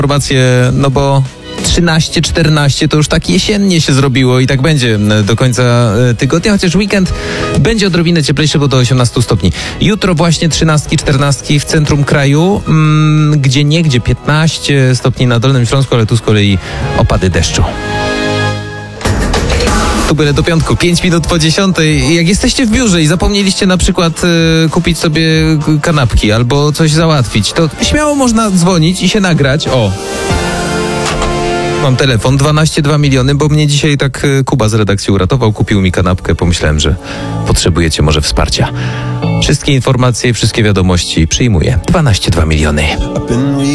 informacje, no bo 13-14 to już tak jesiennie się zrobiło i tak będzie do końca tygodnia, chociaż weekend będzie odrobinę cieplejszy, bo do 18 stopni. Jutro właśnie 13-14 w centrum kraju, gdzie niegdzie 15 stopni na Dolnym Śląsku, ale tu z kolei opady deszczu. Tu byle do piątku, 5 minut po 10. Jak jesteście w biurze i zapomnieliście na przykład kupić sobie kanapki albo coś załatwić, to śmiało można dzwonić i się nagrać. O! Mam telefon, 12,2 miliony, bo mnie dzisiaj tak Kuba z redakcji uratował, kupił mi kanapkę, pomyślałem, że potrzebujecie może wsparcia. Wszystkie informacje, wszystkie wiadomości przyjmuję. 12,2 miliony.